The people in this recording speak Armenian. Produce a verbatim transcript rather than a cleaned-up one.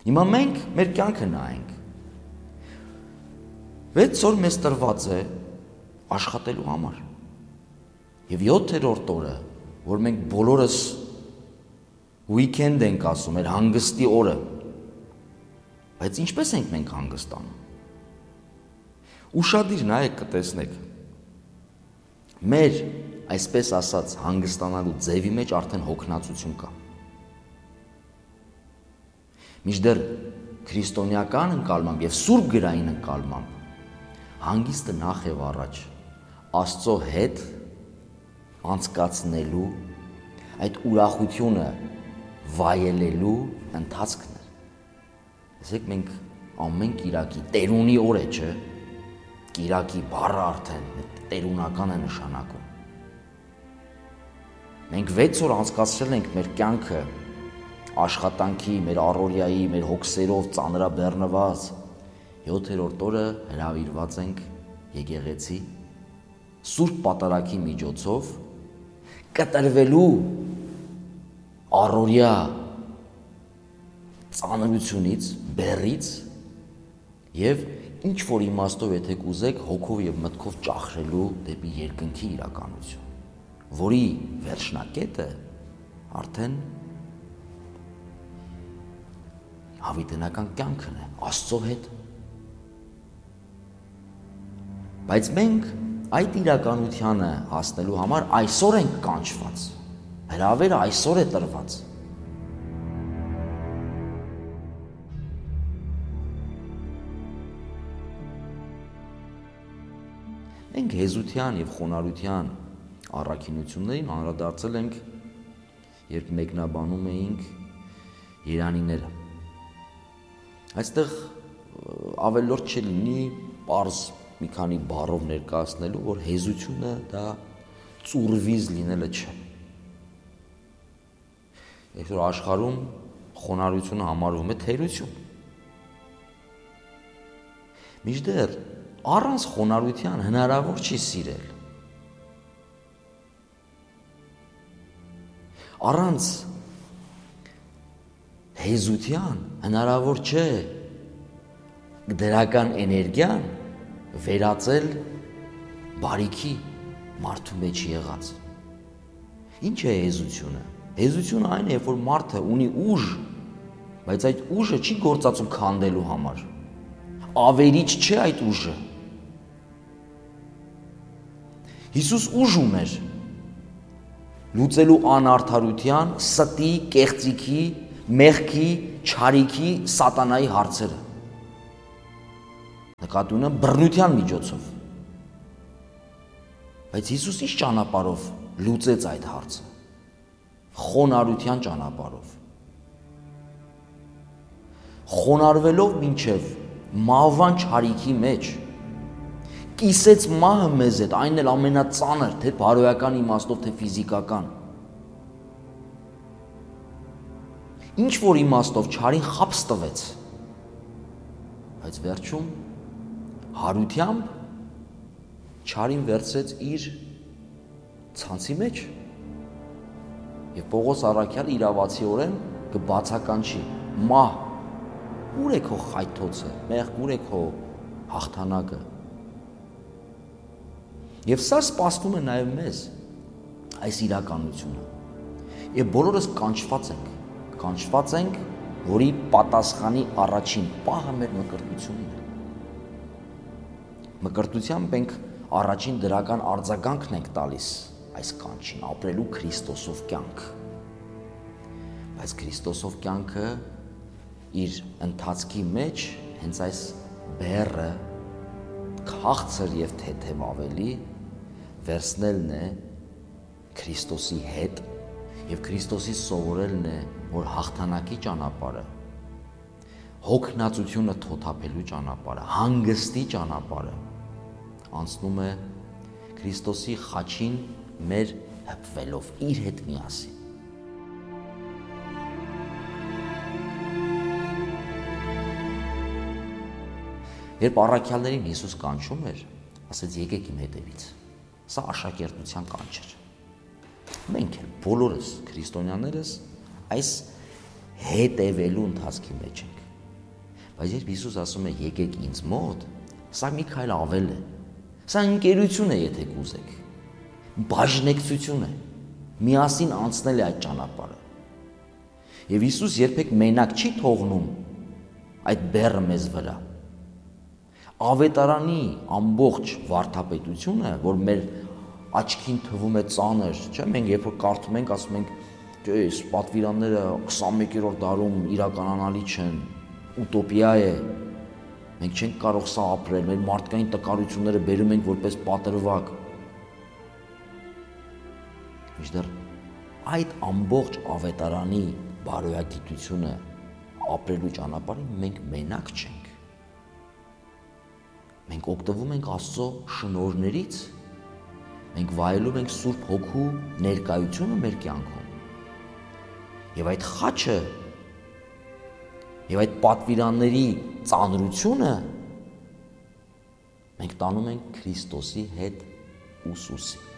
Հիմա մենք մեր կյանքը նայենք։ վեց օր մեզ տրված է աշխատելու համար։ Եվ յոթերորդ օրը, որ մենք բոլորս weekend ենք ասում, մեր հանգստի օրը, բայց ինչպես ենք մենք հանգստանում։ Ուշադիր նայեք կտեսնեք։ Մեր, այսպես ասած, հանգստանալու ձևի մեջ արդեն հոգնածություն կա։ Մինչդեռ քրիստոնեական ընկալմամբ եւ սուրբ գրային ընկալմամբ հանգիստը նախ եւ առաջ Աստծո հետ անցկացնելու, այդ ուրախությունը վայելելու ընթացքն է։ Ասեք մենք ամեն կիրակի տերունի օր է, չէ՞։ Կիրակի բառը արդեն տերունական է նշանակում։ Մենք վեց օր անցկացրել ենք մեր կյանքը աշխատանքի, մեր առօրյայի, մեր հոգսերով ծանրաբեռնված, յոթերորդ օրը հրավիրված ենք եկեղեցի սուրբ պատարագի միջոցով կտրվելու առօրյա ծանրությունից, բեռից եւ ինչ որ իմաստով եթե կուզեք հոգով եւ մտքով ճախրելու դեպի երկնքի իրականություն, որի վերջնակետը արդեն հավիտենական կյանքն է, Աստծո հետ։ Բայց մենք այդ իրականությանը հասնելու համար այսօր ենք կանչված, հրավերը այսօր է տրված։ Մենք հեզության և խոնարհության առաքինություններին անդրադարձել ենք, երբ մեկնաբանում էինք երանիները։ Այստեղ ավելորդ չլինի պարզ մի քանի բառով ներկայացնելու, որ հեզությունը դա ծուրվիզ լինելը չէ։ Այսօր աշխարհում խոնարհությունը համարվում է թերություն։ Մինչդեռ առանց խոնարհության հնարավոր չի սիրել։ Առանց հեզության հնարավոր չէ դրական էներգիան վերածել բարիքի մարդու մեջ եղած։ Ինչ է հեզությունը։ Հեզությունը այն է, երբ որ մարդը ունի ուժ, բայց այդ ուժը չի գործածում քանդելու համար։ Ավերիչ չէ այդ ուժը։ Հիսուս ուժ ուներ լուծելու անարդարության, ստի, կեղծիքի, մեղքի, չարիքի, սատանայի հարցերը։ Նկատի ունեմ բռնության միջոցով։ Բայց Հիսուս ինչ ճանապարհով լուծեց այդ հարցը։ Խոնարհության ճանապարհով։ Խոնարհվելով մինչև մահվան չարիքի մեջ կիսեց մահը մեզ հետ, այն էլ ամենածանր, թե բարոյական իմաստով, թե ֆիզիկական։ Ինչ որ իմաստով չարին խապս տվեց, բայց վերջում հարությամբ չարին վերցրեց իր ցանցի մեջ եւ Պողոս առաքյալը իրավացիորեն կբացականչի մահ, ուր է քո խայթոցը, մեղք, ուր է քո հաղթանակը։ Եվ սա սպասվում է նաև մեզ, այս իրականությունը։ Եվ բոլորս կանչված ենք, կանչված ենք, որի պատասխանի առաջին պահը մեր մկրտությունն է։ Մկրտությամբ մենք առաջին դրական արձագանքն ենք տալիս այս կանչին, ապրելու Քրիստոսով կյանք։ Բայց Քրիստոսով կյանքը իր ընթացքի մեջ հենց այս բեռը քաղցր եւ թեթև ավելի վերցնելն է Քրիստոսի հետ եւ Քրիստոսի սովորելն է, որ հաղթանակի ճանապարհը, հոգնածությունը թոթափելու ճանապարհը, հանգստի ճանապարհը անցնում է Քրիստոսի խաչին մեր հպվելով իր հետ միասին։ Երբ առաքյալներին Հիսուս կանչում էր, ասեց եկեք իմ հետևից։ Սա աշակերտության կանչ էր։ Մենք էլ բոլորս քրիստոնյաներս այս հետևելու ընթացքի մեջ ենք։ Բայց երբ Հիսուս ասում է եկեք ինձ մոտ, սա մի քայլ ավել է։ Սա ընկերություն է, եթե կուզեք։ Բաժնեկցություն է։ Միասին անցնել է այդ ճանապարհը։ Եվ Հիսուս երբեք մենակ չի թողնում այդ բեռը մեզ վրա։ Ավետարանի ամբողջ վարդապետությունը, որ մեր աչքին թվում է ծանր, չէ՞, մենք երբ որ կարդում ենք, ասում ենք, չէ, այս պատվիրանները քսանմեկերորդ դարում իրականանալի չեն, ուտոպիա է։ Մենք չենք կարող սա ապրել, մեր մարդկային տկարությունները բերում ենք որպես պատրվակ։ Միշտեր այդ ամբողջ ավետարանի բարոյագիտությունը ապրելու ճանապարհին մենք մենակ չենք։ Մենք օգտվում ենք Աստծո շնորհներից, մենք վայելում ենք Սուրբ Հոգու ներկայությունը մեր կյանքում։ Եվ այդ խաչը եւ այդ պատվիրանների ծանրությունը մենք տանում ենք Քրիստոսի հետ ուսուսի։